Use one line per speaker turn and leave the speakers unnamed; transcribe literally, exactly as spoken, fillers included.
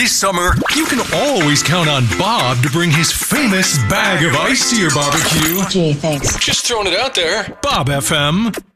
This summer, you can always count on Bob to bring his famous bag of ice to your barbecue.
Gee, thanks.
Just throwing it out there. Bob F M.